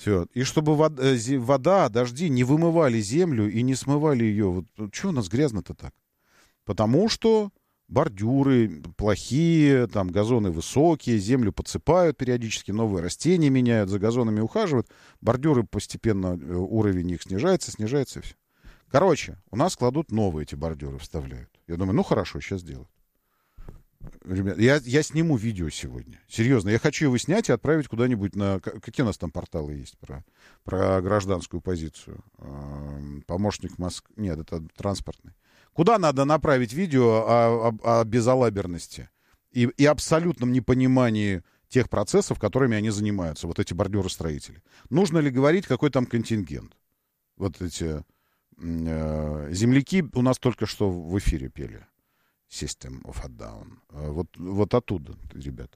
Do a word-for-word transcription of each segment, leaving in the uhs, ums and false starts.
Все. И чтобы вода, вода, дожди не вымывали землю и не смывали ее. Вот что у нас грязно-то так? Потому что бордюры плохие, там газоны высокие, землю подсыпают периодически, новые растения меняют, за газонами ухаживают. Бордюры постепенно, уровень их снижается, снижается и все. Короче, у нас кладут новые эти бордюры, вставляют. Я думаю, ну хорошо, сейчас делают. Ребят, я, я сниму видео сегодня. Серьезно, я хочу его снять и отправить куда-нибудь на... Какие у нас там порталы есть про, про гражданскую позицию? Помощник Москвы... Нет, это транспортный. Куда надо направить видео о, о, о безалаберности и, и абсолютном непонимании тех процессов, которыми они занимаются, вот эти бордюростроители? Нужно ли говорить, какой там контингент? Вот эти э, земляки у нас только что в эфире пели. System of a Down. Вот, вот оттуда, ребята.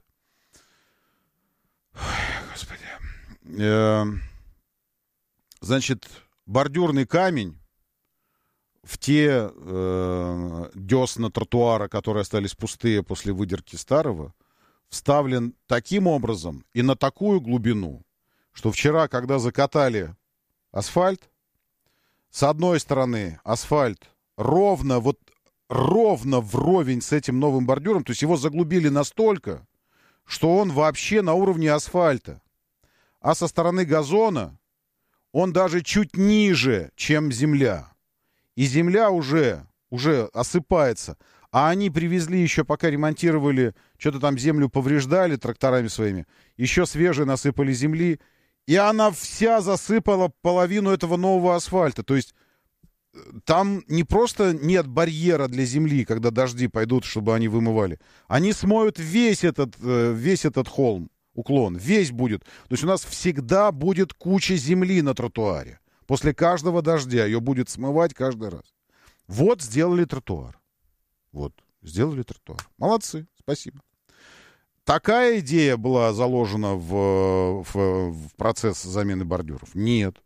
Ой, господи. Э, значит, бордюрный камень в те э, десна тротуара, которые остались пустые после выдерки старого, вставлен таким образом и на такую глубину, что вчера, когда закатали асфальт, с одной стороны асфальт ровно, вот ровно вровень с этим новым бордюром, то есть его заглубили настолько, что он вообще на уровне асфальта. А со стороны газона он даже чуть ниже, чем земля. И земля уже, уже осыпается. А они привезли еще, пока ремонтировали, что-то там землю повреждали тракторами своими, еще свежие насыпали земли, и она вся засыпала половину этого нового асфальта. То есть там не просто нет барьера для земли, когда дожди пойдут, чтобы они вымывали. Они смоют весь этот, весь этот холм, уклон, весь будет. То есть у нас всегда будет куча земли на тротуаре. После каждого дождя ее будет смывать каждый раз. Вот сделали тротуар. Вот, сделали тротуар. Молодцы, спасибо. Такая идея была заложена в, в, в процесс замены бордюров? Нет.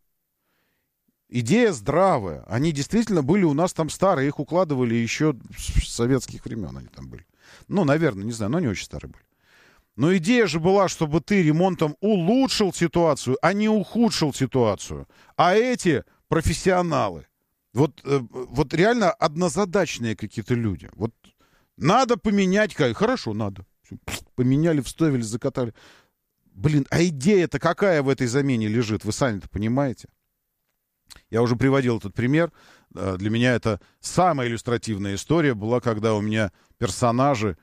Идея здравая. Они действительно были у нас там старые. Их укладывали еще с советских времен. Они там были. Ну, наверное, не знаю, но не очень старые были. Но идея же была, чтобы ты ремонтом улучшил ситуацию, а не ухудшил ситуацию. А эти профессионалы, вот, вот реально однозадачные какие-то люди. Вот надо поменять... Хорошо, надо. Поменяли, вставили, закатали. Блин, а идея-то какая в этой замене лежит? Вы сами-то понимаете? Я уже приводил этот пример. Для меня это самая иллюстративная история была, когда у меня персонажи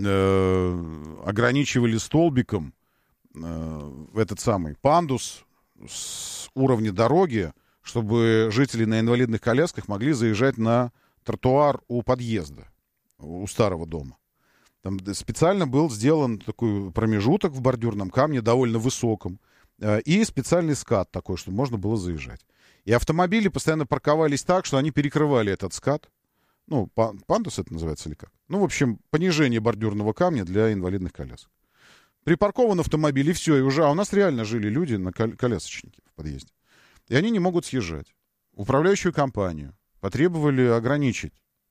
э, ограничивали столбиком э, этот самый пандус с уровня дороги, чтобы жители на инвалидных колясках могли заезжать на тротуар у подъезда, у старого дома. Там специально был сделан такой промежуток в бордюрном камне, довольно высоком, э, и специальный скат такой, чтобы можно было заезжать. И автомобили постоянно парковались так, что они перекрывали этот скат. Ну, пандус это называется или как? Ну, в общем, понижение бордюрного камня для инвалидных колясок. Припаркован автомобиль, и все, и уже... А у нас реально жили люди на колясочнике в подъезде. И они не могут съезжать. Управляющую компанию потребовали ограничить.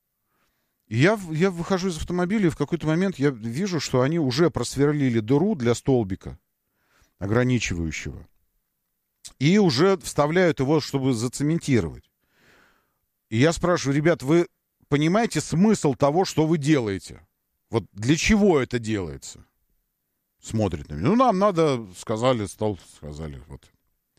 И я, я выхожу из автомобиля, и в какой-то момент я вижу, что они уже просверлили дыру для столбика ограничивающего. И уже вставляют его, чтобы зацементировать. И я спрашиваю, ребят, вы понимаете смысл того, что вы делаете? Вот для чего это делается? Смотрит на меня. Ну, нам надо, сказали, стол, сказали. Вот.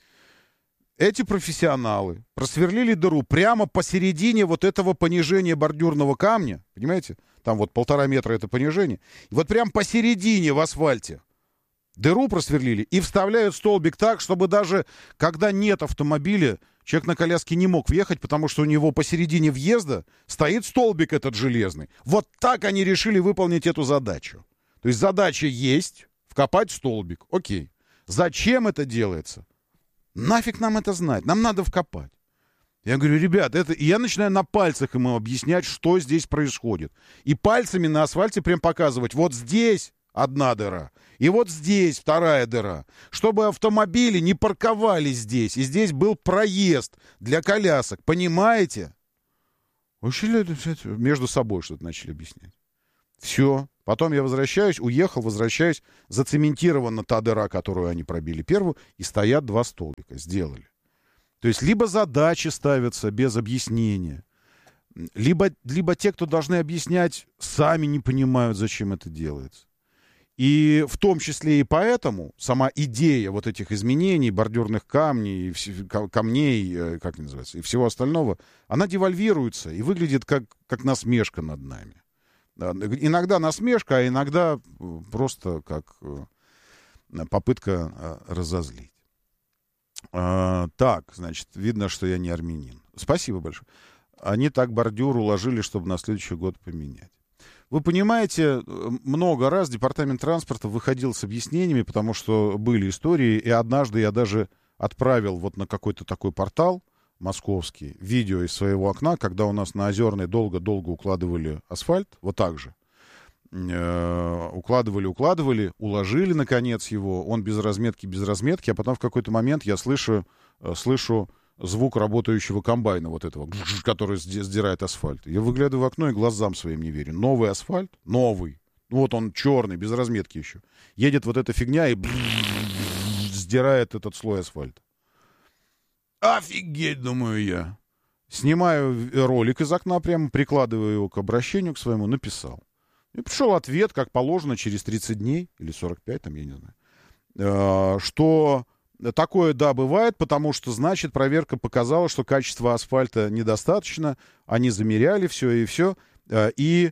Эти профессионалы просверлили дыру прямо посередине вот этого понижения бордюрного камня. Понимаете? Там вот полтора метра это понижение. И вот прямо посередине в асфальте дыру просверлили и вставляют столбик так, чтобы даже когда нет автомобиля, человек на коляске не мог въехать, потому что у него посередине въезда стоит столбик этот железный. Вот так они решили выполнить эту задачу. То есть задача есть, вкопать столбик. Окей. Зачем это делается? Нафиг нам это знать? Нам надо вкопать. Я говорю, ребят, это... И я начинаю на пальцах ему объяснять, что здесь происходит. И пальцами на асфальте прям показывать. Вот здесь одна дыра. И вот здесь вторая дыра. Чтобы автомобили не парковались здесь. И здесь был проезд для колясок. Понимаете? Вообще между собой что-то начали объяснять. Все. Потом я возвращаюсь, уехал, возвращаюсь, зацементирована та дыра, которую они пробили первую, и стоят два столбика, сделали. То есть либо задачи ставятся без объяснения, либо, либо те, кто должны объяснять, сами не понимают, зачем это делается. И в том числе и поэтому сама идея вот этих изменений, бордюрных камней, камней, как это называется, и всего остального, она девальвируется и выглядит как, как насмешка над нами. Иногда насмешка, а иногда просто как попытка разозлить. А, так, значит, видно, что я не армянин. Спасибо большое. Они так бордюр уложили, чтобы на следующий год поменять. Вы понимаете, много раз департамент транспорта выходил с объяснениями, потому что были истории, и однажды я даже отправил вот на какой-то такой портал московский видео из своего окна, когда у нас на Озерной долго-долго укладывали асфальт, вот так же. Э, укладывали, укладывали, уложили, наконец, его, он без разметки, без разметки, а потом в какой-то момент я слышу, э, слышу звук работающего комбайна вот этого, который сдирает асфальт. Я выглядываю в окно и глазам своим не верю. Новый асфальт, новый, вот он черный, без разметки еще. Едет вот эта фигня и сдирает этот слой асфальта. Офигеть, думаю я. Снимаю ролик из окна прямо, прикладываю его к обращению к своему, написал. И пришел ответ, как положено, через тридцать дней, или сорок пять, там, я не знаю, что такое, да, бывает, потому что, значит, проверка показала, что качество асфальта недостаточно, они замеряли все и все, и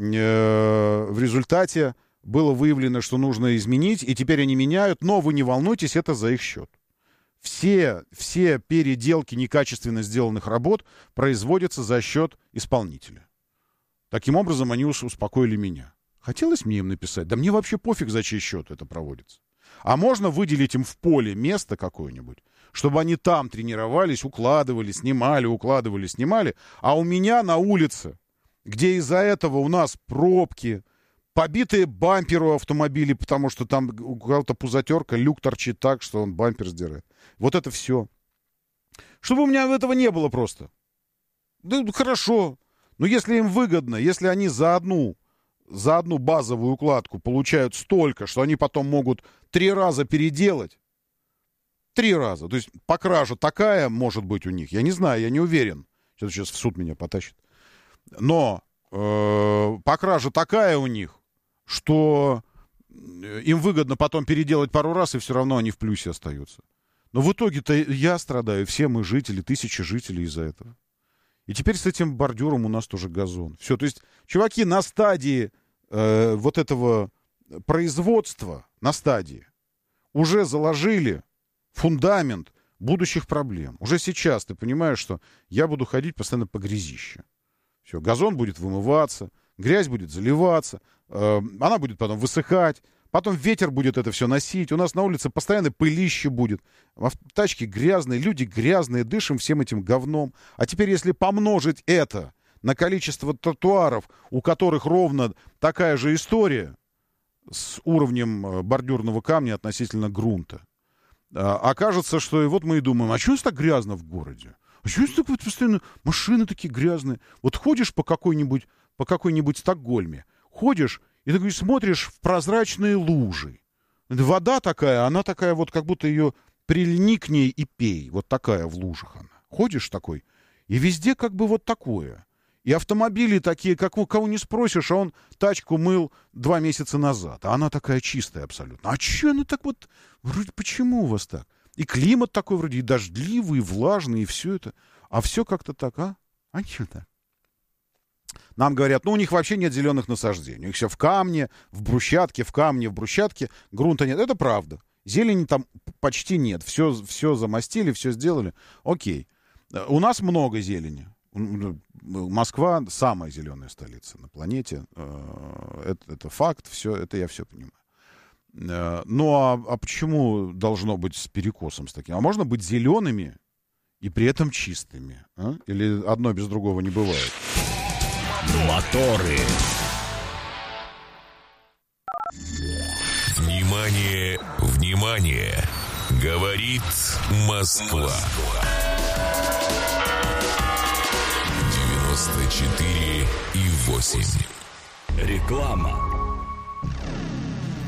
в результате было выявлено, что нужно изменить, и теперь они меняют, но вы не волнуйтесь, это за их счет. Все, все переделки некачественно сделанных работ производятся за счет исполнителя. Таким образом, они успокоили меня. Хотелось мне им написать, да мне вообще пофиг, за чей счет это проводится. А можно выделить им в поле место какое-нибудь, чтобы они там тренировались, укладывали, снимали, укладывали, снимали, а у меня на улице, где из-за этого у нас пробки, побитые бамперы у автомобилей, потому что там у кого-то пузатерка, люк торчит так, что он бампер сдирает. Вот это все. Чтобы у меня этого не было просто. Да хорошо. Но если им выгодно, если они за одну, за одну базовую укладку получают столько, что они потом могут три раза переделать. Три раза. То есть покража такая может быть у них. Я не знаю, я не уверен. Сейчас, сейчас в суд меня потащит. Но э, покража такая у них, что им выгодно потом переделать пару раз, и все равно они в плюсе остаются. Но в итоге-то я страдаю, все мы жители, тысячи жителей из-за этого. И теперь с этим бордюром у нас тоже газон. Все, то есть, чуваки, на стадии э, вот этого производства, на стадии, уже заложили фундамент будущих проблем. Уже сейчас ты понимаешь, что я буду ходить постоянно по грязище. Все, газон будет вымываться, грязь будет заливаться, э, она будет потом высыхать, потом ветер будет это все носить, у нас на улице постоянно пылище будет, тачки грязные, люди грязные, дышим всем этим говном. А теперь, если помножить это на количество тротуаров, у которых ровно такая же история с уровнем бордюрного камня относительно грунта, э, окажется, что и вот мы и думаем, а что у нас так грязно в городе? А что так вот постоянно машины такие грязные? Вот ходишь по какой-нибудь, по какой-нибудь Стокгольме, ходишь, и ты говоришь, смотришь в прозрачные лужи. Вода такая, она такая вот, как будто ее прильни к ней и пей. Вот такая в лужах она. Ходишь такой, и везде как бы вот такое. И автомобили такие, как кого не спросишь, а он тачку мыл два месяца назад. А она такая чистая абсолютно. А че она так вот, вроде, почему у вас так? И климат такой вроде, и дождливый, и влажный, и все это. А все как-то так, а? А что так? Нам говорят, ну, у них вообще нет зеленых насаждений. У них все в камне, в брусчатке, в камне, в брусчатке. Грунта нет. Это правда. Зелени там почти нет. Все, все замостили, все сделали. Окей. У нас много зелени. Москва самая зеленая столица на планете. Это, это факт. Все, это я все понимаю. Ну, а, а почему должно быть с перекосом с таким? А можно быть зелеными и при этом чистыми? А? Или одно без другого не бывает? Моторы. Внимание, внимание! Говорит Москва. девяносто четыре и восемь. Реклама.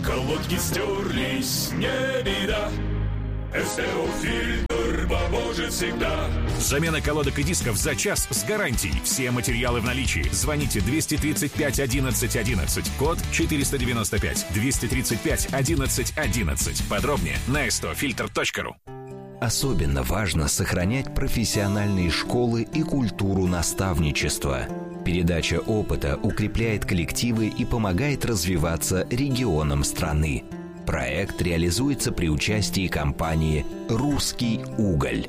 колодки стерлись, не беда. СТО-фильтр поможет всегда. Замена колодок и дисков за час с гарантией. Все материалы в наличии. Звоните двести тридцать пять одиннадцать одиннадцать. Код четыреста девяносто пять. двести тридцать пять одиннадцать одиннадцать. Подробнее на эс тэ о фильтр точка ру. Особенно важно сохранять профессиональные школы и культуру наставничества. Передача опыта укрепляет коллективы и помогает развиваться регионам страны. Проект реализуется при участии компании «Русский уголь».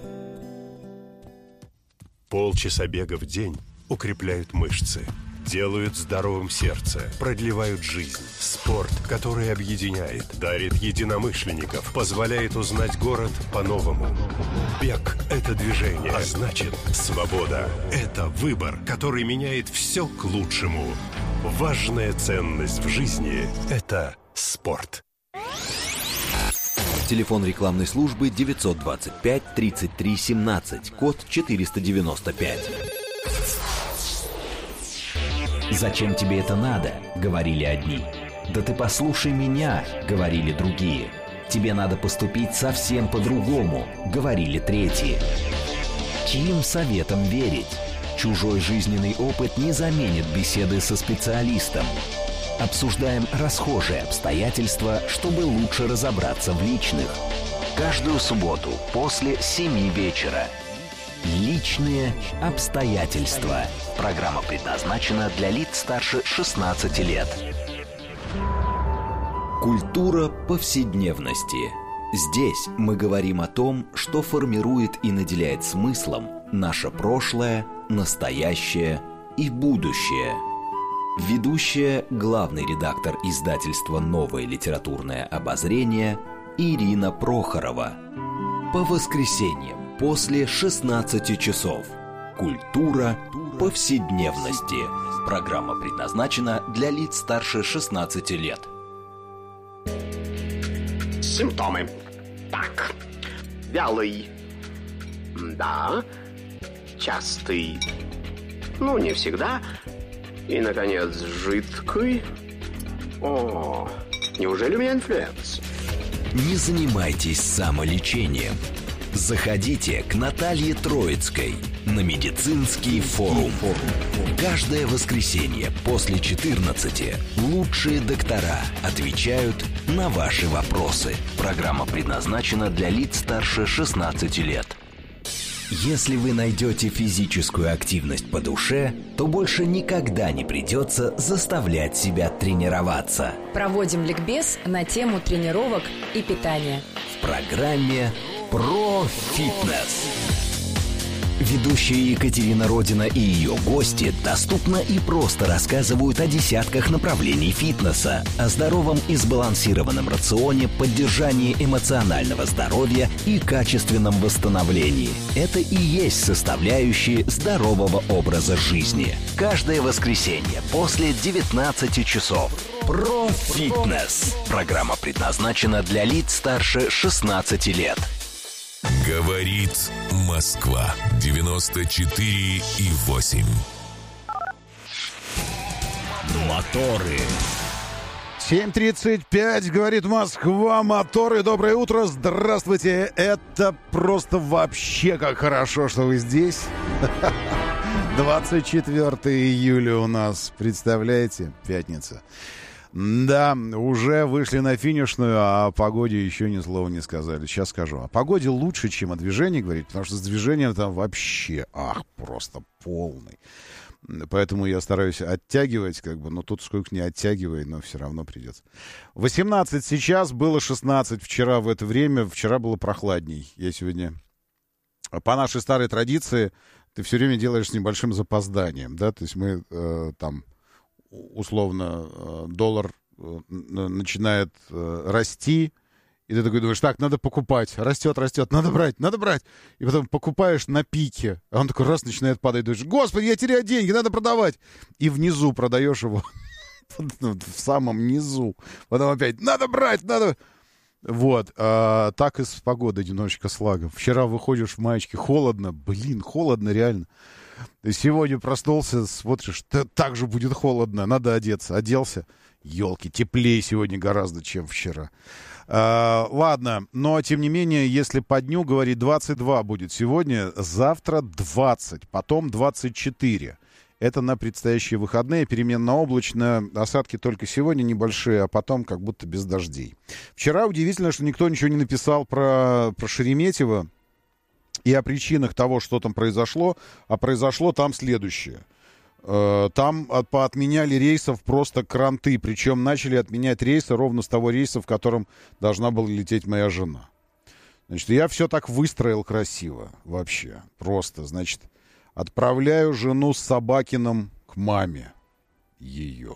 Полчаса бега в день укрепляют мышцы, делают здоровым сердце, продлевают жизнь. Спорт, который объединяет, дарит единомышленников, позволяет узнать город по-новому. Бег – это движение, а значит, свобода – это выбор, который меняет все к лучшему. Важная ценность в жизни – это спорт. Телефон рекламной службы девятьсот двадцать пять тридцать три семнадцать, код четыреста девяносто пять. «Зачем тебе это надо?» — говорили одни. «Да ты послушай меня!» — говорили другие. «Тебе надо поступить совсем по-другому!» — говорили третьи. Чьим советам верить? Чужой жизненный опыт не заменит беседы со специалистом. Обсуждаем расхожие обстоятельства, чтобы лучше разобраться в личных. Каждую субботу после семи вечера. Личные обстоятельства. Программа предназначена для лиц старше шестнадцати лет. Культура повседневности. Здесь мы говорим о том, что формирует и наделяет смыслом наше прошлое, настоящее и будущее. Ведущая, главный редактор издательства «Новое литературное обозрение» Ирина Прохорова. По воскресеньям после шестнадцати часов. Культура повседневности. Программа предназначена для лиц старше шестнадцати лет. Симптомы. Так. Вялый. Да. Частый. Ну, не всегда. И, наконец, жидкий. О, неужели у меня инфлюенс? Не занимайтесь самолечением. Заходите к Наталье Троицкой на медицинский форум. Каждое воскресенье после четырнадцати лучшие доктора отвечают на ваши вопросы. Программа предназначена для лиц старше шестнадцати лет. Если вы найдете физическую активность по душе, то больше никогда не придется заставлять себя тренироваться. Проводим ликбез на тему тренировок и питания. В программе «Про фитнес». Ведущая Екатерина Родина и ее гости доступно и просто рассказывают о десятках направлений фитнеса, о здоровом и сбалансированном рационе, поддержании эмоционального здоровья и качественном восстановлении. Это и есть составляющие здорового образа жизни. Каждое воскресенье после девятнадцати часов. Про фитнес. Программа предназначена для лиц старше шестнадцати лет. Говорит Москва. девяносто четыре и восемь. Моторы. семь тридцать пять, говорит Москва, моторы. Доброе утро, здравствуйте. Это просто вообще как хорошо, что вы здесь. двадцать четвёртого июля у нас, представляете, пятница. Да, уже вышли на финишную, а о погоде еще ни слова не сказали. Сейчас скажу. О погоде лучше, чем о движении говорить, потому что с движением там вообще, ах, просто полный. Поэтому я стараюсь оттягивать, как бы, но тут сколько не оттягивай, но все равно придется. восемнадцать сейчас, было шестнадцать вчера в это время, вчера было прохладней. Я сегодня, по нашей старой традиции, ты все время делаешь с небольшим запозданием, да, то есть мы э, там... условно, доллар начинает расти, и ты такой думаешь, так, надо покупать, растет, растет, надо брать, надо брать. И потом покупаешь на пике, а он такой раз начинает падать, думаешь, господи, я теряю деньги, надо продавать. И внизу продаешь его, в самом низу. Потом опять, надо брать, надо... Вот, а, так и с погодой немножечко слагом. Вчера выходишь в маечке, холодно, блин, холодно реально. Ты сегодня проснулся, смотришь, так же будет холодно, надо одеться. Оделся, Ёлки, теплее сегодня гораздо, чем вчера. А, ладно, но тем не менее, если по дню говорить двадцать два будет сегодня, завтра двадцать, потом двадцать четыре. Это на предстоящие выходные, переменно-облачно, осадки только сегодня небольшие, а потом как будто без дождей. Вчера удивительно, что никто ничего не написал про, про Шереметьево и о причинах того, что там произошло, а произошло там следующее. Там поотменяли рейсов просто кранты, причем начали отменять рейсы ровно с того рейса, в котором должна была лететь моя жена. Значит, я все так выстроил красиво вообще, просто, значит, отправляю жену с Собакиным к маме ее.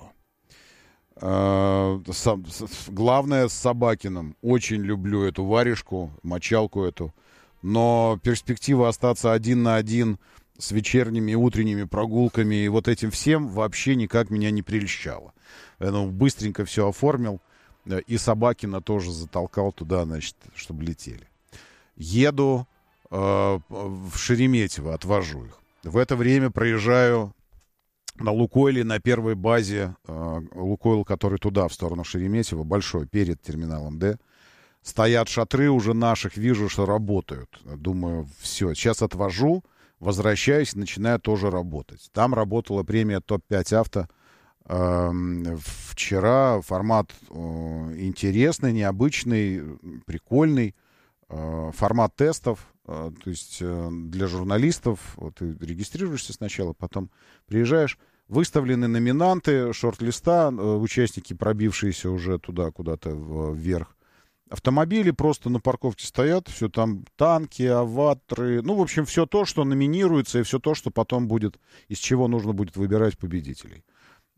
Главное, с Собакиным. Очень люблю эту варежку, мочалку эту, но перспектива остаться один на один с вечерними и утренними прогулками и вот этим всем вообще никак меня не прельщало. Поэтому быстренько все оформил. И Собакина тоже затолкал туда, значит, чтобы летели. Еду э, в Шереметьево, отвожу их. В это время проезжаю на Лукойле, на первой базе э, Лукойл, который туда, в сторону Шереметьево, большой, перед терминалом Д. Стоят шатры уже наших, вижу, что работают. Думаю, все, сейчас отвожу. Возвращаюсь, начинаю тоже работать. Там работала премия топ пять авто. Э, вчера формат э, интересный, необычный, прикольный. Э, формат тестов, э, то есть э, для журналистов. Вот, ты регистрируешься сначала, потом приезжаешь. Выставлены номинанты шорт-листа, э, участники, пробившиеся уже туда, куда-то вверх. Автомобили просто на парковке стоят, все там танки, аватры, ну, в общем, все то, что номинируется, и все то, что потом будет, из чего нужно будет выбирать победителей.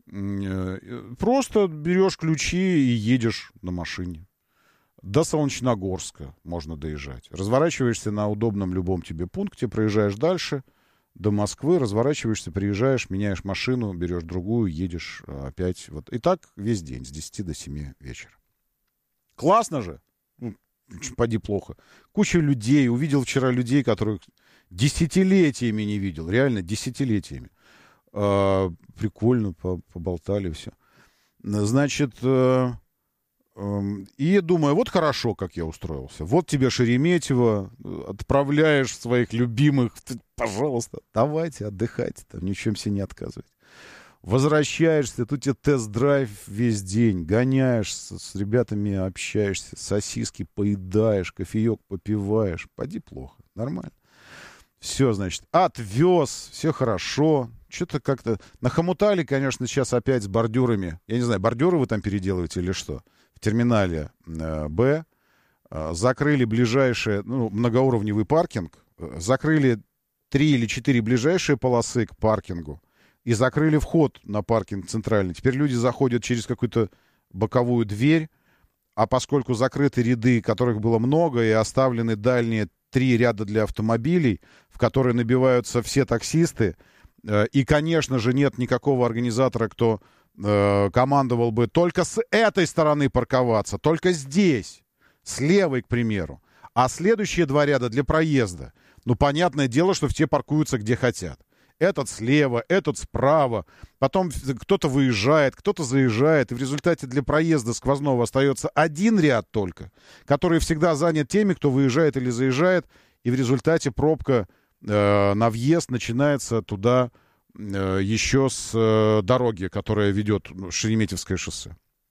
Просто берешь ключи и едешь на машине. До Солнечногорска можно доезжать. Разворачиваешься на удобном любом тебе пункте, проезжаешь дальше, до Москвы, разворачиваешься, приезжаешь, меняешь машину, берешь другую, едешь опять. Вот. И так весь день, с десяти до семи вечера. Классно же. Ну, поди плохо. Куча людей. Увидел вчера людей, которых десятилетиями не видел. Реально, десятилетиями. А, прикольно, поболтали все. Значит, э, э, и думаю, вот хорошо, как я устроился. Вот тебе Шереметьево, отправляешь своих любимых. Пожалуйста, давайте, отдыхайте. Там ничем себе не отказывайте. Возвращаешься, тут тебе тест-драйв весь день, гоняешь, с, с ребятами общаешься, сосиски поедаешь, кофеек попиваешь. Поди плохо, нормально. Все, значит, отвез, все хорошо. Что-то как-то... Нахомутали, конечно, сейчас опять с бордюрами. Я не знаю, бордюры вы там переделываете или что? В терминале э, Б э, закрыли ближайший, ну, многоуровневый паркинг, э, закрыли три или четыре ближайшие полосы к паркингу. И закрыли вход на паркинг центральный. Теперь люди заходят через какую-то боковую дверь, а поскольку закрыты ряды, которых было много, и оставлены дальние три ряда для автомобилей, в которые набиваются все таксисты, э, и, конечно же, нет никакого организатора, кто э, командовал бы только с этой стороны парковаться, только здесь, с левой, к примеру, а следующие два ряда для проезда. Ну, понятное дело, что все паркуются где хотят. Этот слева, этот справа. Потом кто-то выезжает, кто-то заезжает. И в результате для проезда сквозного остается один ряд только, который всегда занят теми, кто выезжает или заезжает. И в результате пробка э, на въезд начинается туда э, еще с э, дороги, которая ведет Шереметьевское шоссе.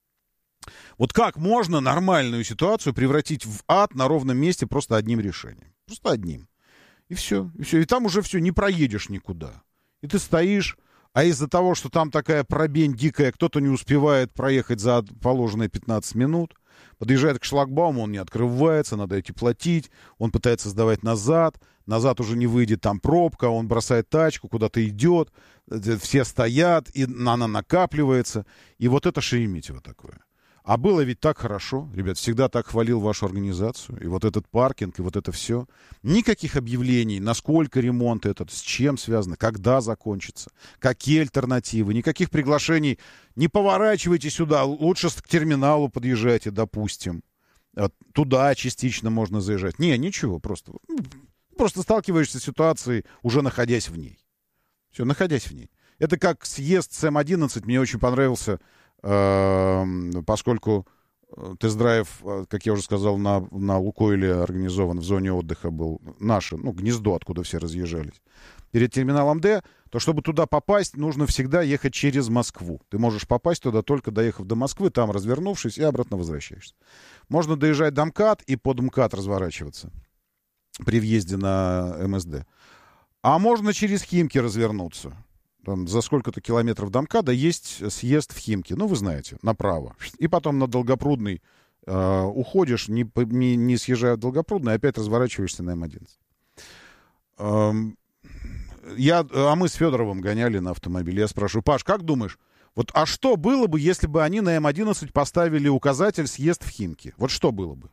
Вот как можно нормальную ситуацию превратить в ад на ровном месте просто одним решением? Просто одним. И все, и все. И там уже все, не проедешь никуда. И ты стоишь, а из-за того, что там такая пробень дикая, кто-то не успевает проехать за положенные пятнадцать минут, подъезжает к шлагбауму, он не открывается, надо идти платить, он пытается сдавать назад, назад уже не выйдет, там пробка, он бросает тачку, куда-то идет, все стоят, и она накапливается. И вот это Шереметьево такое. А было ведь так хорошо, ребят, всегда так хвалил вашу организацию, и вот этот паркинг, и вот это все. Никаких объявлений, насколько ремонт этот, с чем связано, когда закончится, какие альтернативы, никаких приглашений. Не поворачивайте сюда, лучше к терминалу подъезжайте, допустим. Туда частично можно заезжать. Не, ничего, просто, просто сталкиваешься с ситуацией, уже находясь в ней. Все, находясь в ней. Это как съезд с Эм одиннадцать, мне очень понравился. поскольку тест-драйв, как я уже сказал, на, на Лукойле организован в зоне отдыха был наше, ну, гнездо, откуда все разъезжались, перед терминалом Д, то чтобы туда попасть, нужно всегда ехать через Москву. Ты можешь попасть туда только доехав до Москвы, там развернувшись, и обратно возвращаешься. Можно доезжать до МКАД и под МКАД разворачиваться при въезде на эм эс дэ. А можно через Химки развернуться. Там за сколько-то километров до МКАДа есть съезд в Химки. Ну, вы знаете, направо. И потом на Долгопрудный э, уходишь, не, не, не съезжая в Долгопрудный, опять разворачиваешься на эм одиннадцать. Эм, я, а мы с Федоровым гоняли на автомобиле. Я спрашиваю: Паш, как думаешь, вот, а что было бы, если бы они на эм одиннадцать поставили указатель «Съезд в Химки»? Вот что было бы?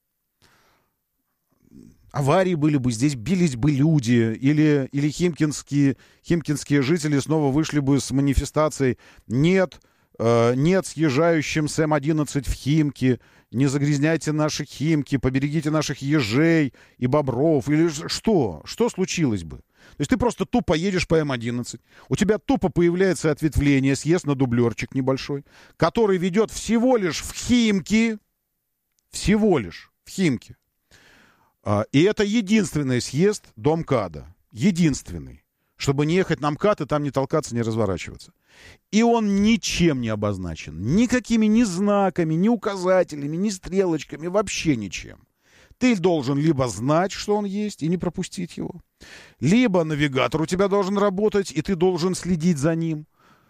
Аварии были бы, здесь бились бы люди, или, или химкинские, химкинские жители снова вышли бы с манифестацией «Нет, э, нет съезжающим с эм одиннадцать в Химки, не загрязняйте наши Химки, поберегите наших ежей и бобров». Или что? Что случилось бы? То есть ты просто тупо едешь по эм одиннадцать, у тебя тупо появляется ответвление, съезд на дублерчик небольшой, который ведет всего лишь в Химки, всего лишь в Химки. И это единственный съезд до МКАДа. Единственный. Чтобы не ехать на МКАД и там не толкаться, не разворачиваться. И он ничем не обозначен. Никакими ни знаками, ни указателями, ни стрелочками, вообще ничем. Ты должен либо знать, что он есть, и не пропустить его. Либо навигатор у тебя должен работать, и ты должен следить за ним.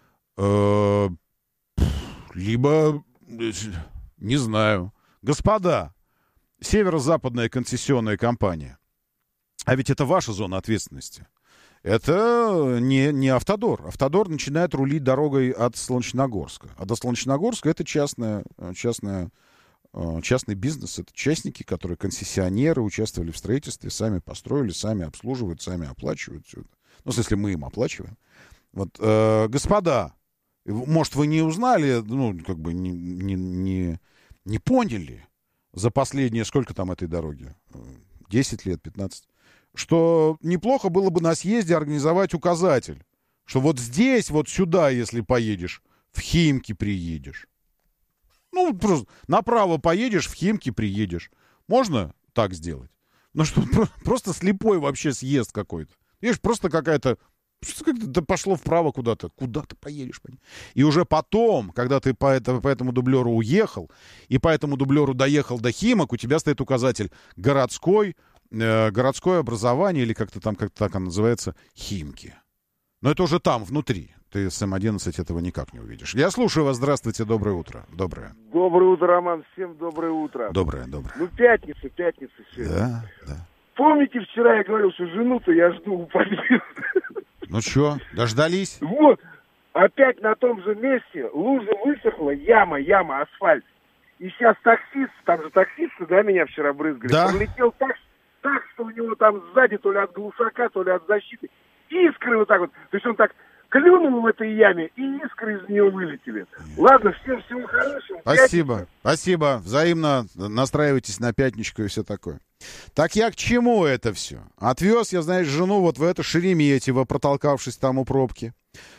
Либо, не знаю. Господа, Северо-западная концессионная компания. А ведь это ваша зона ответственности. Это не, не Автодор. Автодор начинает рулить дорогой от Солнечногорска. А до Солнечногорска это частная, частная, частный бизнес. Это частники, которые концессионеры, участвовали в строительстве, сами построили, сами обслуживают, сами оплачивают. Все это. Ну, в смысле, мы им оплачиваем. Вот, э, господа, может, вы не узнали, ну, как бы не, не, не, не поняли за последние, сколько там этой дороги? десять лет, пятнадцать. Что неплохо было бы на съезде организовать указатель. Что вот здесь, вот сюда, если поедешь, в Химки приедешь. Ну, просто направо поедешь, в Химки приедешь. Можно так сделать? Ну, что, просто слепой вообще съезд какой-то. Видишь, просто какая-то... Как-то пошло вправо куда-то. Куда ты поедешь? И уже потом, когда ты по, это, по этому дублеру уехал, и по этому дублеру доехал до Химок, у тебя стоит указатель «Городской», э, городское образование, или как-то там, как-то так оно называется, Химки. Но это уже там, внутри. Ты с эм одиннадцать этого никак не увидишь. Я слушаю вас. Здравствуйте. Доброе утро. Доброе. Доброе утро, Роман. Всем доброе утро. Доброе, доброе. Ну, пятница, пятница сегодня. Да, да. Помните, вчера я говорил, что жену-то я жду у подъезда. Ну что, дождались? Вот, опять на том же месте лужа высохла, яма, яма, асфальт. И сейчас таксист, там же таксисты, да, меня вчера брызгали, да? пролетел так, так, что у него там сзади, то ли от глушака, то ли от защиты, искры вот так вот. То есть он так клюнул в этой яме, и искры из нее вылетели. Ладно, всем всего хорошего. Спасибо, Пятница. спасибо. Взаимно настраивайтесь на пятничку и все такое. Так я к чему это все? Отвез я, знаешь, жену вот в это Шереметьево, протолкавшись там у пробки.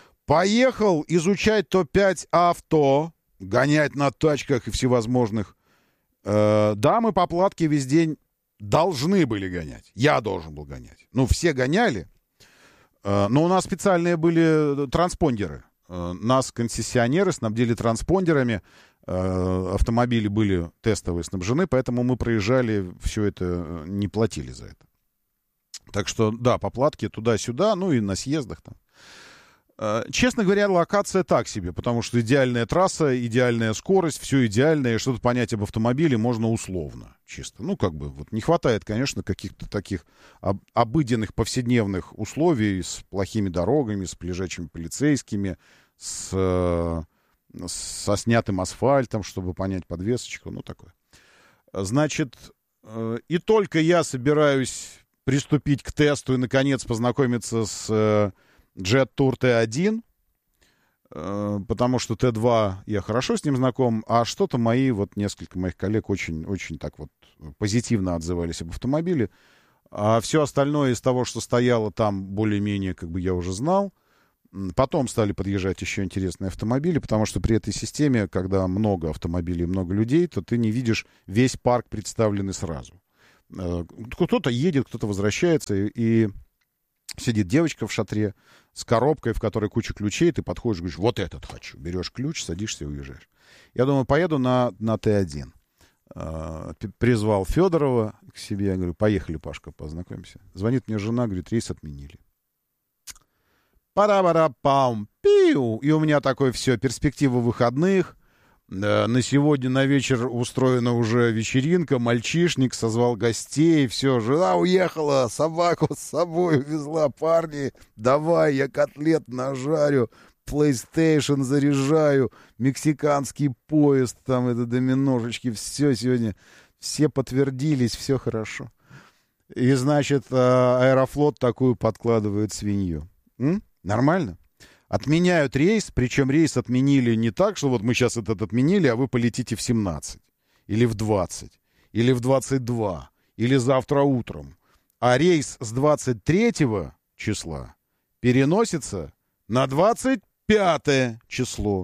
Поехал изучать топ пять авто, гонять на тачках и всевозможных. Э, да, мы по платке весь день должны были гонять. Я должен был гонять. Ну, все гоняли. Э, но у нас специальные были транспондеры. Э, нас концессионеры снабдили транспондерами. Автомобили были тестовые снабжены, поэтому мы проезжали, все это, не платили за это. Так что, да, по платке туда-сюда, ну и на съездах там. Честно говоря, локация так себе, потому что идеальная трасса, идеальная скорость, все идеальное, что-то понять об автомобиле можно условно, чисто. Ну, как бы, вот не хватает, конечно, каких-то таких об- обыденных повседневных условий с плохими дорогами, с лежачими полицейскими, с... со снятым асфальтом, чтобы понять подвесочку, ну, такое. Значит, и только я собираюсь приступить к тесту и, наконец, познакомиться с Jet Tour ти один, потому что Т два, я хорошо с ним знаком, а что-то мои, вот несколько моих коллег очень, очень так вот позитивно отзывались об автомобиле. А все остальное из того, что стояло там, более-менее, как бы я уже знал. Потом стали подъезжать еще интересные автомобили, потому что при этой системе, когда много автомобилей, много людей, то ты не видишь весь парк представленный сразу. Кто-то едет, кто-то возвращается, и сидит девочка в шатре с коробкой, в которой куча ключей, ты подходишь, говоришь, вот этот хочу. Берешь ключ, садишься и уезжаешь. Я думаю, поеду на, на Т один. Призвал Федорова к себе, я говорю, поехали, Пашка, познакомимся. Звонит мне жена, говорит, рейс отменили. Пара-пара-пам, пиу. И у меня такое все, перспектива выходных. На сегодня на вечер устроена уже вечеринка, мальчишник созвал гостей, все, жена уехала, собаку с собой увезла, парни, давай, я котлет нажарю, PlayStation заряжаю, мексиканский поезд, там это доминошечки, все сегодня, все подтвердились, все хорошо. И, значит, Аэрофлот такую подкладывает свинью. М? Нормально? Отменяют рейс, причем рейс отменили не так, что вот мы сейчас этот отменили, а вы полетите в семнадцать, или в двадцать, или в двадцать два, или завтра утром. А рейс с двадцать третьего числа переносится на двадцать пятое число.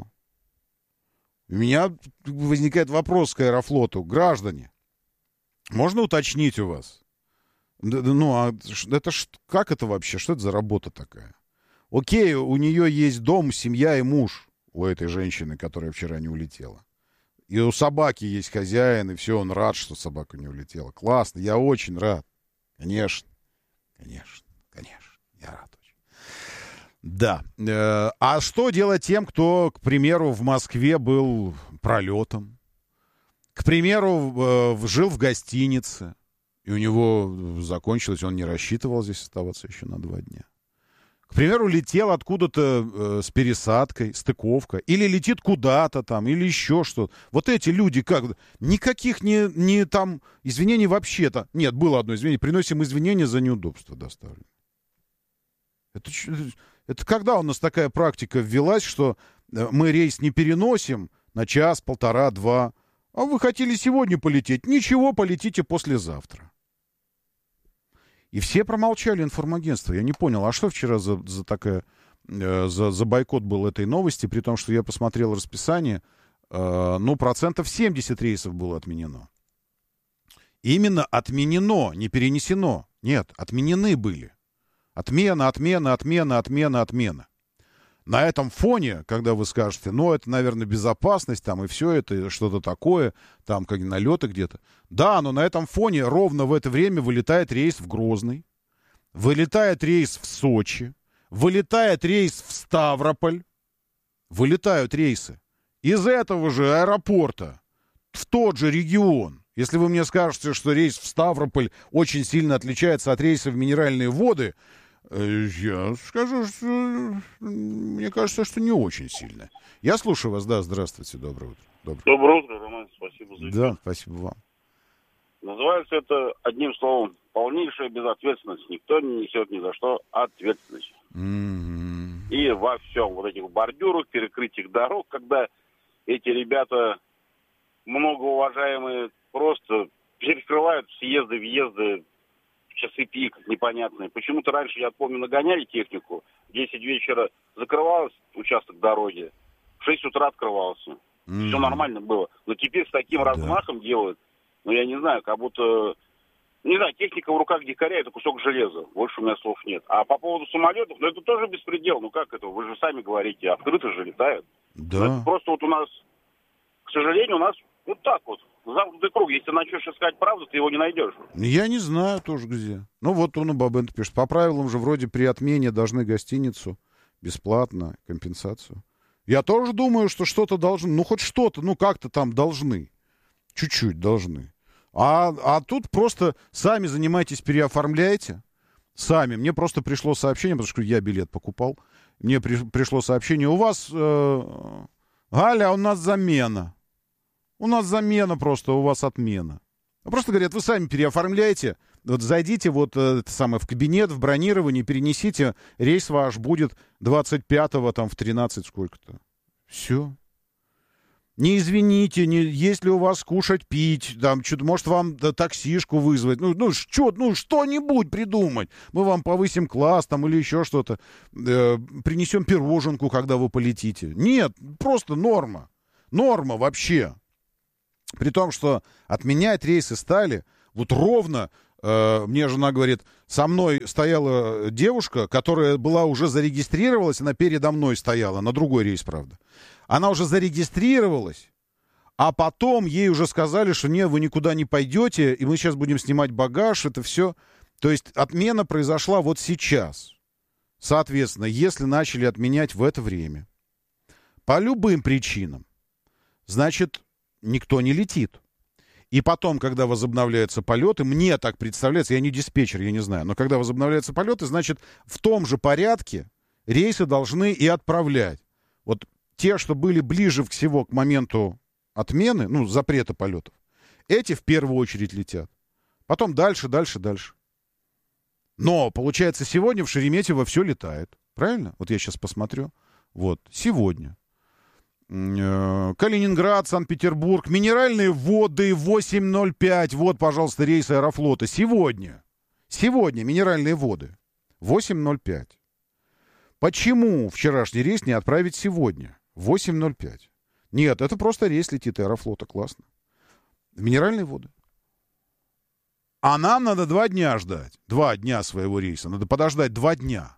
У меня возникает вопрос к Аэрофлоту. Граждане, можно уточнить у вас? Ну, а это ж, как это вообще? Что это за работа такая? Окей, у нее есть дом, семья и муж у этой женщины, которая вчера не улетела. И у собаки есть хозяин, и все, он рад, что собака не улетела. Классно, я очень рад. Конечно, конечно, конечно, я рад очень. Да. А что делать тем, кто, к примеру, в Москве был пролетом? К примеру, жил в гостинице, и у него закончилось, он не рассчитывал здесь оставаться еще на два дня. К примеру, летел откуда-то э, с пересадкой, стыковка, или летит куда-то там, или еще что-то. Вот эти люди как? Никаких не, не там извинений вообще-то. Нет, было одно извинение. Приносим извинения за неудобство доставленное. Это, это когда у нас такая практика ввелась, что мы рейс не переносим на час, полтора, два, а вы хотели сегодня полететь? Ничего, полетите послезавтра. И все промолчали, информагентство. Я не понял, а что вчера за, за такая, э, за, за бойкот был этой новости, при том, что я посмотрел расписание, э, ну, процентов семьдесят рейсов было отменено. Именно отменено, не перенесено. Нет, отменены были. Отмена, отмена, отмена, отмена, отмена. На этом фоне, когда вы скажете, ну, это, наверное, безопасность, там, и все это, что-то такое, там, как налеты где-то. Да, но на этом фоне ровно в это время вылетает рейс в Грозный, вылетает рейс в Сочи, вылетает рейс в Ставрополь, вылетают рейсы из этого же аэропорта в тот же регион. Если вы мне скажете, что рейс в Ставрополь очень сильно отличается от рейса в Минеральные воды, я скажу, что мне кажется, что не очень сильно. Я слушаю вас, да, здравствуйте, доброе утро. Доброе, доброе утро, Роман, спасибо за это. Да, спасибо вам. Называется это, одним словом, полнейшая безответственность. Никто не несет ни за что ответственность. Mm-hmm. И во всем, вот этих бордюрах, перекрытиях дорог, когда эти ребята, многоуважаемые, просто перекрывают съезды, въезды, часы пик непонятные. Почему-то раньше, я помню, нагоняли технику, в десять вечера закрывался участок дороги, в шесть утра открывался. Mm-hmm. Все нормально было. Но теперь с таким да. размахом делают, ну, я не знаю, как будто... Не знаю, техника в руках дикаря — это кусок железа. Больше у меня слов нет. А по поводу самолетов, ну, это тоже беспредел. Ну, как это? Вы же сами говорите, открыто же летают. Да. Ну, просто вот у нас, к сожалению, у нас вот так вот. Замкнутый круг. Если начнешь искать правду, ты его не найдешь. Я не знаю тоже где. Ну, вот он и Бабенко пишет. По правилам же вроде при отмене должны гостиницу бесплатно, компенсацию. Я тоже думаю, что что-то должны. Ну, хоть что-то, ну, как-то там должны. Чуть-чуть должны. А, а тут просто сами занимайтесь, переоформляйте. Сами. Мне просто пришло сообщение, потому что я билет покупал. Мне при, пришло сообщение. У вас, э, Галя, у нас замена. У нас замена просто, у вас отмена. Просто говорят, вы сами переоформляйте. Вот зайдите вот э, это самое, в кабинет, в бронирование, перенесите. Рейс ваш будет двадцать пятого там, в тринадцать сколько-то. Все. Не извините, не, есть ли у вас кушать, пить, там, что-то, может, вам да, таксишку вызвать, ну, ну, что, ну, что-нибудь придумать. Мы вам повысим класс там или еще что-то, э, принесем пироженку, когда вы полетите. Нет, просто норма. Норма вообще. При том, что отменять рейсы стали вот ровно, э, мне жена говорит, со мной стояла девушка, которая была уже зарегистрировалась, она передо мной стояла, на другой рейс, правда. Она уже зарегистрировалась, а потом ей уже сказали, что нет, вы никуда не пойдете, и мы сейчас будем снимать багаж, это все. То есть отмена произошла вот сейчас. Соответственно, если начали отменять в это время, по любым причинам, значит, никто не летит. И потом, когда возобновляются полеты, мне так представляется, я не диспетчер, я не знаю, но когда возобновляются полеты, значит, в том же порядке рейсы должны и отправлять. Вот те, что были ближе всего к моменту отмены, ну, запрета полетов, эти в первую очередь летят. Потом дальше, дальше, дальше. Но, получается, сегодня в Шереметьево все летает. Правильно? Вот я сейчас посмотрю. Вот, сегодня. Калининград, Санкт-Петербург, Минеральные воды, восемь ноль пять. Вот, пожалуйста, рейс Аэрофлота. Сегодня. Сегодня Минеральные воды. восемь ноль пять. Почему вчерашний рейс не отправить сегодня? восемь ноль пять. Нет, это просто рейс летит Аэрофлота. Классно. Минеральные воды. А нам надо два дня ждать. Два дня своего рейса. Надо подождать два дня.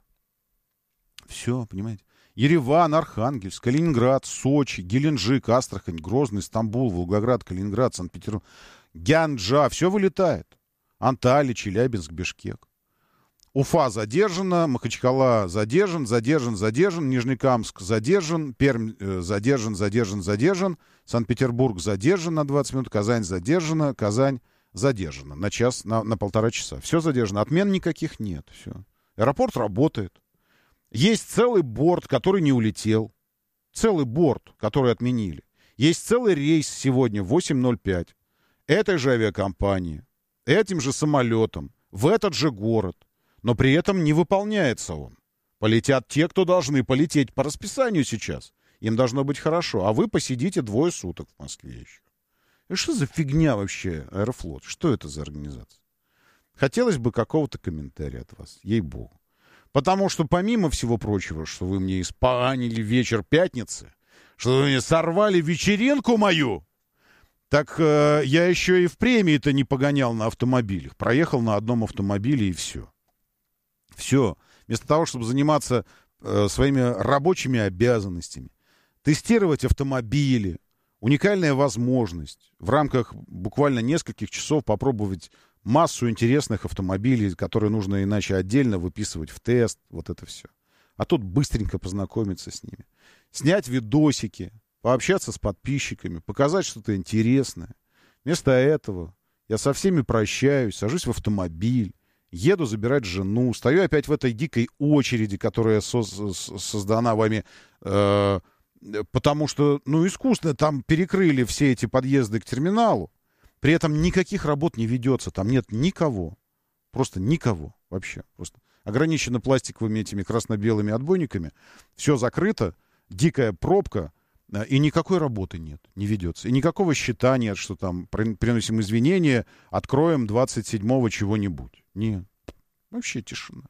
Все, понимаете? Ереван, Архангельск, Калининград, Сочи, Геленджик, Астрахань, Грозный, Стамбул, Волгоград, Калининград, Санкт-Петербург, Гянджа. Все вылетает. Анталия, Челябинск, Бишкек. Уфа задержана, Махачкала задержан, задержан, задержан, Нижнекамск задержан, Пермь э, задержан, задержан, задержан, Санкт-Петербург задержан на двадцать минут, Казань задержана, Казань задержана на час, на, на полтора часа. Все задержано, отмен никаких нет. Все. Аэропорт работает. Есть целый борт, который не улетел. Целый борт, который отменили. Есть целый рейс сегодня восемь ноль пять. Этой же авиакомпании, этим же самолетом, в этот же город. Но при этом не выполняется он. Полетят те, кто должны полететь по расписанию сейчас. Им должно быть хорошо. А вы посидите двое суток в Москве еще. И что за фигня вообще Аэрофлот? Что это за организация? Хотелось бы какого-то комментария от вас. Ей-богу. Потому что помимо всего прочего, что вы мне испанили вечер пятницы, что вы мне сорвали вечеринку мою, так э, я еще и в премии-то не погонял на автомобилях. Проехал на одном автомобиле и все. Все. Вместо того, чтобы заниматься э, своими рабочими обязанностями, тестировать автомобили, уникальная возможность в рамках буквально нескольких часов попробовать массу интересных автомобилей, которые нужно иначе отдельно выписывать в тест, вот это все. А тут быстренько познакомиться с ними. Снять видосики, пообщаться с подписчиками, показать что-то интересное. Вместо этого я со всеми прощаюсь, сажусь в автомобиль, еду забирать жену, стою опять в этой дикой очереди, которая со- создана вами, э- потому что, ну, искусственно там перекрыли все эти подъезды к терминалу. При этом никаких работ не ведется, там нет никого, просто никого вообще. Просто ограничено пластиковыми этими красно-белыми отбойниками, все закрыто, дикая пробка, и никакой работы нет, не ведется. И никакого счета нет, что там приносим извинения, откроем двадцать седьмого чего-нибудь. Нет, вообще тишина.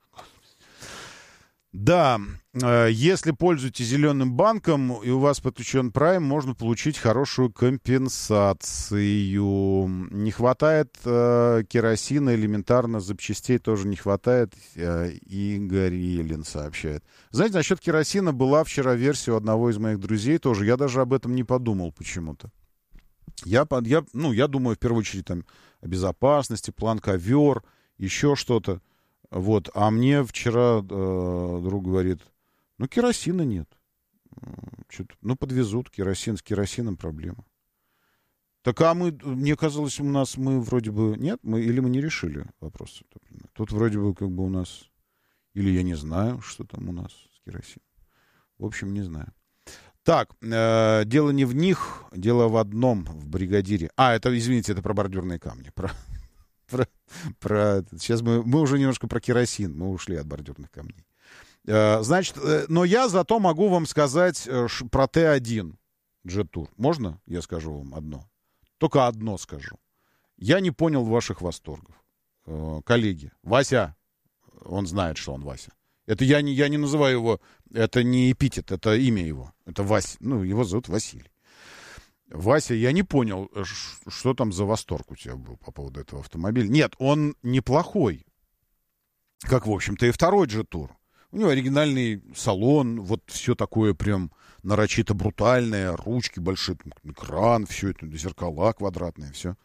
Да, если пользуетесь зеленым банком и у вас подключен Prime, можно получить хорошую компенсацию. Не хватает э, керосина, элементарно запчастей тоже не хватает. Э, Игорь Елин сообщает. Знаете, насчет керосина была вчера версия у одного из моих друзей тоже. Я даже об этом не подумал почему-то. Я, я, ну, я думаю в первую очередь там, о безопасности, план ковер, еще что-то. Вот, а мне вчера э, друг говорит, ну, керосина нет. Что-то, ну, подвезут керосин, с керосином проблема. Так, а мы, мне казалось, у нас мы вроде бы, нет, мы, или мы не решили вопрос. Тут вроде бы как бы у нас, или я не знаю, что там у нас с керосином. В общем, не знаю. Так, э, дело не в них, дело в одном, в бригадире. А, это, извините, это про бордюрные камни, про... Про, про, сейчас мы, мы уже немножко про керосин, мы ушли от бордюрных камней. Э, значит, э, но я зато могу вам сказать э, ш, про Т один. Jet Tour. Можно я скажу вам одно? Только одно скажу. Я не понял ваших восторгов. Э, коллеги, Вася, он знает, что он Вася. Это я не, я не называю его, это не эпитет, это имя его. Это Вася, ну, его зовут Василий. Вася, я не понял, что там за восторг у тебя был по поводу этого автомобиля. Нет, он неплохой. Как, в общем-то, и второй Jet Tour. У него оригинальный салон, вот все такое прям нарочито брутальное, ручки большие, экран, все это, зеркала квадратные, все.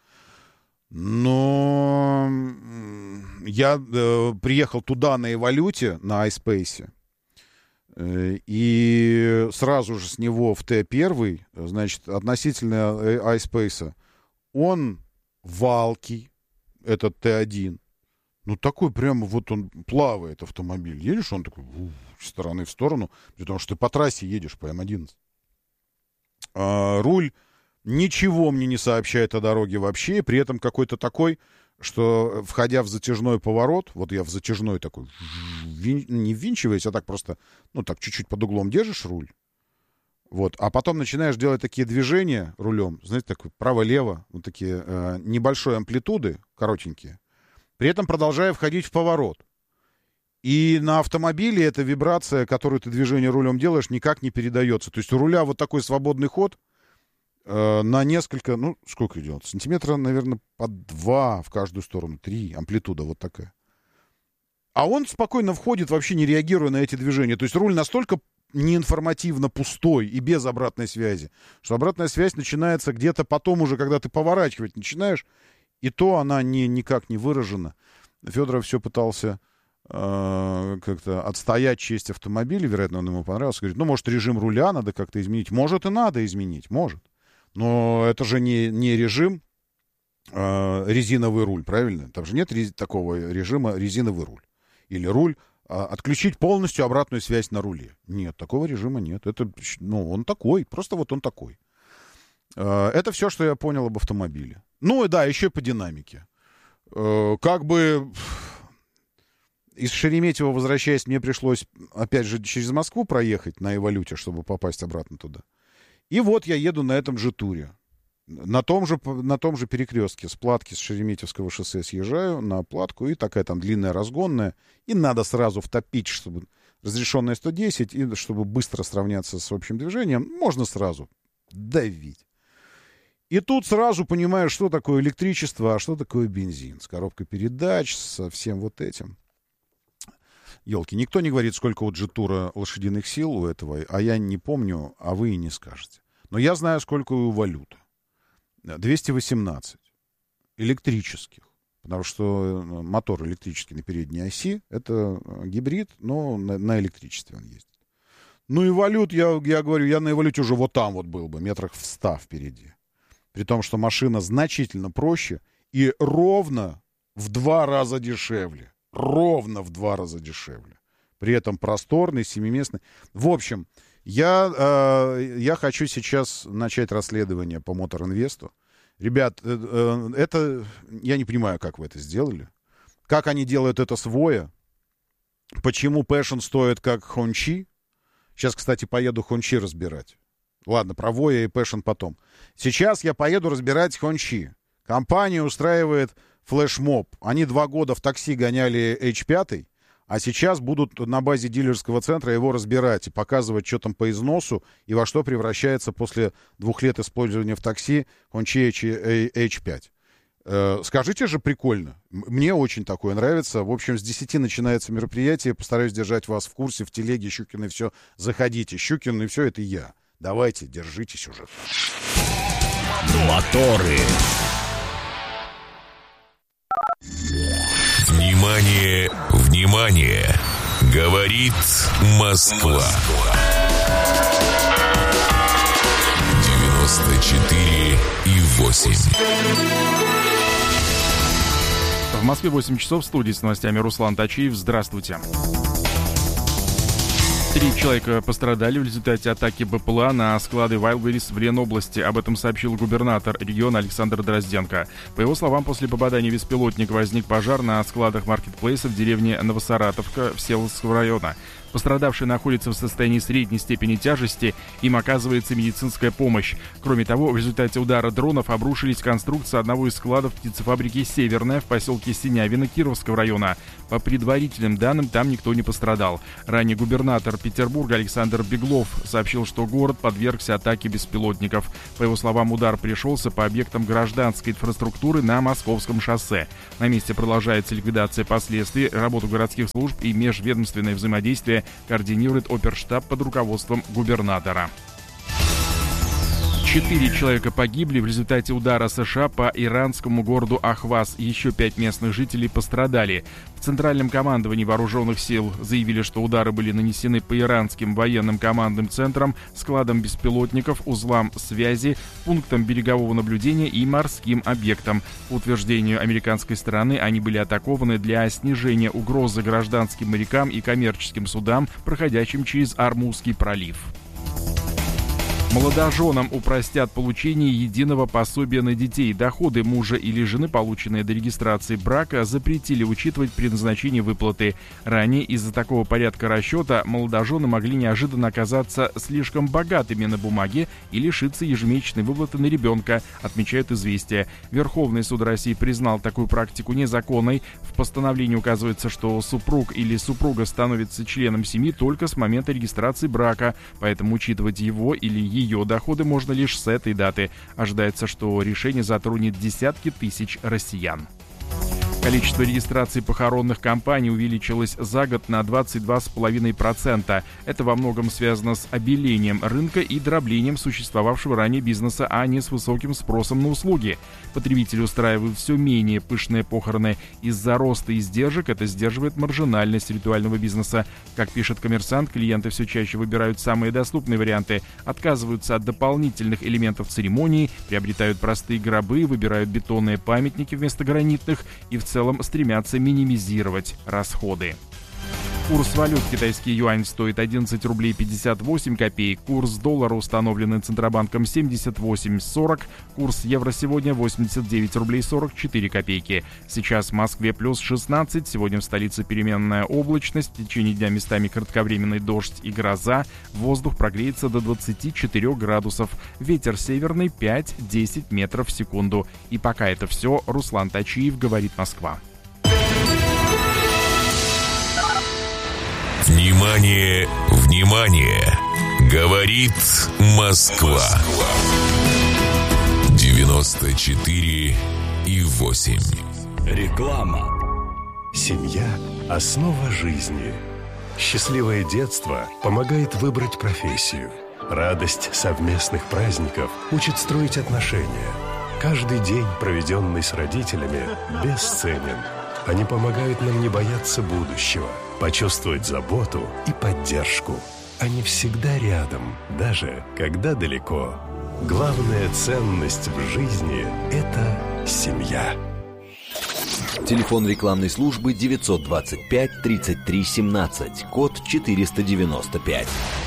Но я э, приехал туда на Эволюте, на iSpace, э, и сразу же с него в Т один, значит, относительно iSpace, он валкий, этот Т один. Ну, такой прямо вот он плавает, автомобиль. Едешь, он такой ух, с стороны в сторону, потому что ты по трассе едешь по М одиннадцать. А, руль ничего мне не сообщает о дороге вообще, при этом какой-то такой, что, входя в затяжной поворот, вот я в затяжной такой, вин, не ввинчиваясь, а так просто, ну, так чуть-чуть под углом держишь руль, вот, а потом начинаешь делать такие движения рулем, знаете, такой право-лево, вот такие э, небольшой амплитуды, коротенькие, при этом продолжая входить в поворот. И на автомобиле эта вибрация, которую ты движение рулем делаешь, никак не передается. То есть у руля вот такой свободный ход э, на несколько, ну, сколько идет? Сантиметра, наверное, по два в каждую сторону, три, амплитуда вот такая. А он спокойно входит, вообще не реагируя на эти движения. То есть руль настолько неинформативно пустой и без обратной связи, что обратная связь начинается где-то потом уже, когда ты поворачивать начинаешь, и то она не, никак не выражена. Федоров все пытался э, как-то отстоять честь автомобиля, вероятно, он ему понравился. Говорит, ну, может, режим руля надо как-то изменить. Может, и надо изменить, может. Но это же не, не режим э, резиновый руль, правильно? Там же нет рез... такого режима резиновый руль. Или руль э, отключить полностью обратную связь на руле. Нет, такого режима нет. Это, ну, он такой, просто вот он такой. Э, это все, что я понял об автомобиле. Ну, и да, еще и по динамике. Э, как бы из Шереметьево, возвращаясь, мне пришлось, опять же, через Москву проехать на Эволюте, чтобы попасть обратно туда. И вот я еду на этом же туре. На том же, на том же перекрестке с Платки, с Шереметьевского шоссе съезжаю на Платку, и такая там длинная разгонная. И надо сразу втопить, чтобы разрешенная сто десять, и чтобы быстро сравняться с общим движением, можно сразу давить. И тут сразу понимаешь, что такое электричество, а что такое бензин. С коробкой передач, со всем вот этим. Ёлки, никто не говорит, сколько у Jet Tour лошадиных сил у этого, а я не помню, а вы и не скажете. Но я знаю, сколько у Валюты. двести восемнадцать электрических. Потому что мотор электрический на передней оси. Это гибрид, но на, на электричестве он ездит. Ну и Валют, я, я говорю, я на Эволюте уже вот там вот был бы, метрах в ста впереди. При том, что машина значительно проще и ровно в два раза дешевле. Ровно в два раза дешевле. При этом просторный, семиместный. В общем, я, э, я хочу сейчас начать расследование по Мотор-Инвесту. Ребят, э, э, это... Я не понимаю, как вы это сделали. Как они делают это с Воя. Почему Passion стоит как Хончи. Сейчас, кстати, поеду Хончи разбирать. Ладно, про Воя и Passion потом. Сейчас я поеду разбирать Хончи. Компания устраивает флешмоб. Они два года в такси гоняли эйч пять, а сейчас будут на базе дилерского центра его разбирать и показывать, что там по износу и во что превращается после двух лет использования в такси Хончи эйч пять. Э, скажите же, прикольно. Мне очень такое нравится. В общем, с десяти начинается мероприятие. Постараюсь держать вас в курсе. В телеге Щукин и все. Заходите. Щукин и все, это я. Давайте, держите сюжет. Моторы. Внимание, внимание! Говорит Москва. девяносто четыре и восемь. В Москве восемь часов, в студии с новостями Руслан Тачиев. Здравствуйте. Три человека пострадали в результате атаки БПЛА на склады Wildberries в Ленобласти. Об этом сообщил губернатор региона Александр Дрозденко. По его словам, после попадания в беспилотник возник пожар на складах маркетплейса в деревне Новосаратовка Всеволожского района. Пострадавшие находятся в состоянии средней степени тяжести, им оказывается медицинская помощь. Кроме того, в результате удара дронов обрушились конструкции одного из складов птицефабрики «Северная» в поселке Синявино Кировского района. По предварительным данным, там никто не пострадал. Ранее губернатор Петербурга Александр Беглов сообщил, что город подвергся атаке беспилотников. По его словам, удар пришелся по объектам гражданской инфраструктуры на Московском шоссе. На месте продолжается ликвидация последствий, работу городских служб и межведомственное взаимодействие координирует оперштаб под руководством губернатора. Четыре человека погибли в результате удара США по иранскому городу Ахваз. Еще пять местных жителей пострадали. В Центральном командовании вооруженных сил заявили, что удары были нанесены по иранским военным командным центрам, складам беспилотников, узлам связи, пунктам берегового наблюдения и морским объектам. По утверждению американской стороны, они были атакованы для снижения угрозы гражданским морякам и коммерческим судам, проходящим через Ормузский пролив. Молодоженам упростят получение единого пособия на детей. Доходы мужа или жены, полученные до регистрации брака, запретили учитывать при назначении выплаты. Ранее из-за такого порядка расчета молодожены могли неожиданно оказаться слишком богатыми на бумаге и лишиться ежемесячной выплаты на ребенка, отмечают «Известия». Верховный суд России признал такую практику незаконной. В постановлении указывается, что супруг или супруга становится членом семьи только с момента регистрации брака, поэтому учитывать его или ее Ее доходы можно лишь с этой даты. Ожидается, что решение затронет десятки тысяч россиян. Количество регистраций похоронных компаний увеличилось за год на двадцать два целых пять десятых процента. Это во многом связано с обелением рынка и дроблением существовавшего ранее бизнеса, а не с высоким спросом на услуги. Потребители устраивают все менее пышные похороны. Из-за роста издержек это сдерживает маржинальность ритуального бизнеса. Как пишет «Коммерсант», клиенты все чаще выбирают самые доступные варианты, отказываются от дополнительных элементов церемонии, приобретают простые гробы, выбирают бетонные памятники вместо гранитных и в В целом стремятся минимизировать расходы. Курс валют: китайский юань стоит одиннадцать рублей пятьдесят восемь копеек, курс доллара, установленный Центробанком, семьдесят восемь сорок, курс евро сегодня восемьдесят девять рублей сорок четыре копейки. Сейчас в Москве плюс шестнадцать, сегодня в столице переменная облачность, в течение дня местами кратковременный дождь и гроза, воздух прогреется до двадцати четырёх градусов, ветер северный пять-десять метров в секунду. И пока это все, Руслан Тачиев, говорит Москва. Внимание, внимание! Говорит Москва. девяносто четыре и восемь. Реклама. Семья – основа жизни. Счастливое детство помогает выбрать профессию. Радость совместных праздников учит строить отношения. Каждый день, проведенный с родителями, бесценен. Они помогают нам не бояться будущего, почувствовать заботу и поддержку. Они всегда рядом, даже когда далеко. Главная ценность в жизни – это семья. Телефон рекламной службы девятьсот двадцать пять тридцать три семнадцать, код четыреста девяносто пять.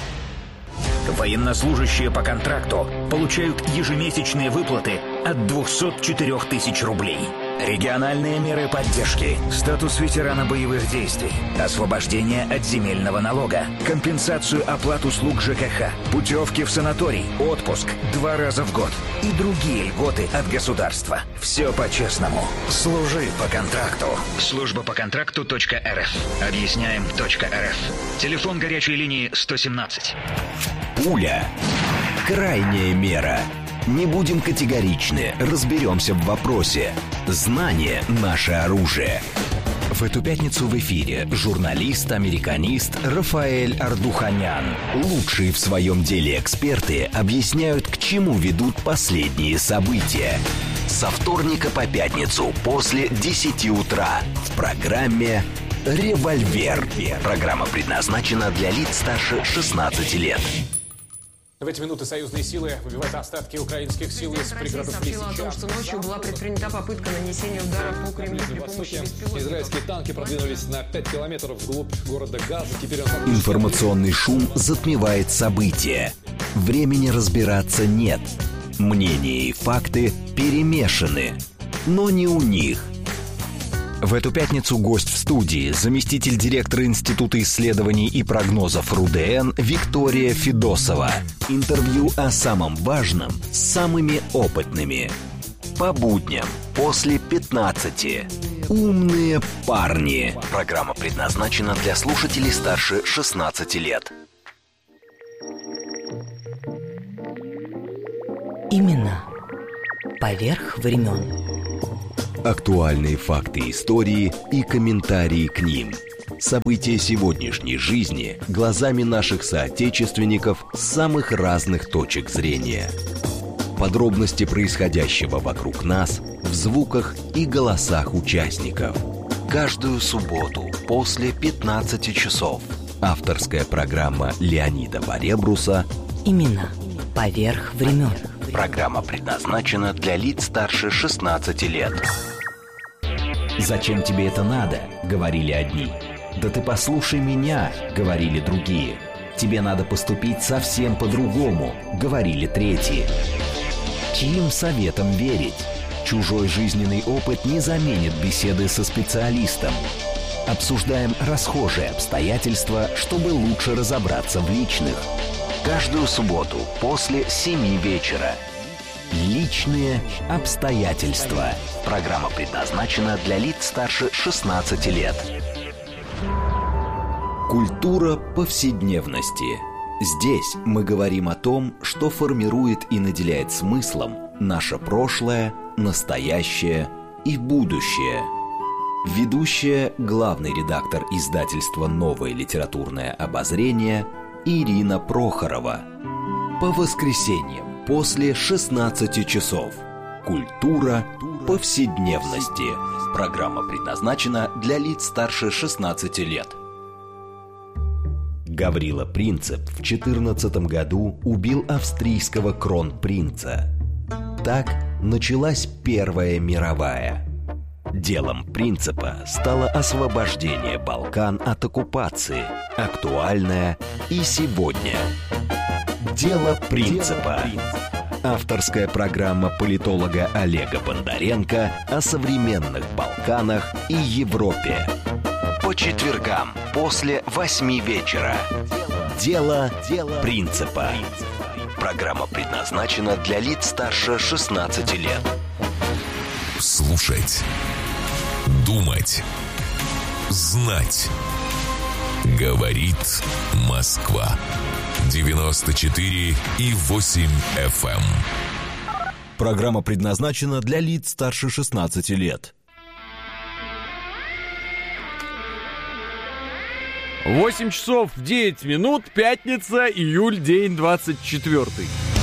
Военнослужащие по контракту получают ежемесячные выплаты от двухсот четырёх тысяч рублей. Региональные меры поддержки, статус ветерана боевых действий, освобождение от земельного налога, компенсацию оплат услуг ЖКХ, путевки в санаторий, отпуск два раза в год и другие льготы от государства. Все по-честному. Служи по контракту. Служба по контракту .рф. Объясняем .рф. Телефон горячей линии сто семнадцать. Пуля. Крайняя мера. Не будем категоричны, разберемся в вопросе. Знание – наше оружие. В эту пятницу в эфире журналист-американист Рафаэль Ардуханян. Лучшие в своем деле эксперты объясняют, к чему ведут последние события. Со вторника по пятницу после десяти утра в программе «Револьвер». Программа предназначена для лиц старше шестнадцати лет. В эти минуты союзные силы выбивают остатки украинских сил из пригородов Лисичанска. О том, что ночью была предпринята попытка нанесения удара по Кремлю при помощи беспилотников. Израильские танки продвинулись на пять километров вглубь города Газа. Теперь он... Информационный шум затмевает события. Времени разбираться нет. Мнения и факты перемешаны. Но не у них. В эту пятницу гость в студии, заместитель директора Института исследований и прогнозов РУДН Виктория Федосова. Интервью о самом важном с самыми опытными. По будням после пятнадцати. «Умные парни». Программа предназначена для слушателей старше шестнадцати лет. Именно поверх времен. Актуальные факты истории и комментарии к ним. События сегодняшней жизни глазами наших соотечественников с самых разных точек зрения. Подробности происходящего вокруг нас в звуках и голосах участников. Каждую субботу после пятнадцати часов. Авторская программа Леонида Баребруса Именно поверх времен. Программа предназначена для лиц старше шестнадцати лет. «Зачем тебе это надо?» — говорили одни. «Да ты послушай меня!» — говорили другие. «Тебе надо поступить совсем по-другому!» — говорили третьи. Чьим советам верить? Чужой жизненный опыт не заменит беседы со специалистом. Обсуждаем расхожие обстоятельства, чтобы лучше разобраться в личных. Каждую субботу после семи вечера. Личные обстоятельства. Программа предназначена для лиц старше шестнадцати лет. Культура повседневности. Здесь мы говорим о том, что формирует и наделяет смыслом наше прошлое, настоящее и будущее. Ведущая, главный редактор издательства «Новое литературное обозрение» Ирина Прохорова. По воскресеньям после шестнадцати часов. Культура повседневности. Программа предназначена для лиц старше шестнадцати лет. Гаврила Принцип в четырнадцатом году убил австрийского кронпринца. Так началась Первая мировая. Делом Принципа стало освобождение Балкан от оккупации, актуальное и сегодня. Дело Принципа. Авторская программа политолога Олега Бондаренко о современных Балканах и Европе. По четвергам после восьми вечера. Дело Принципа. Программа предназначена для лиц старше шестнадцати лет. Слушать, думать, знать. Говорит Москва. девяносто четыре и восемь эф эм. Программа предназначена для лиц старше шестнадцати лет. восемь часов девять минут, пятница, июль, день двадцать четвёртый.